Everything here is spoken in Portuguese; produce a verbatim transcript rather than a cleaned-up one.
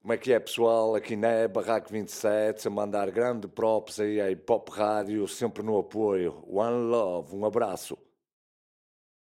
Como é que é, pessoal? Aqui na é Barraco vinte e sete, a mandar grande props aí à Hip Hop Rádio, sempre no apoio. One Love, um abraço.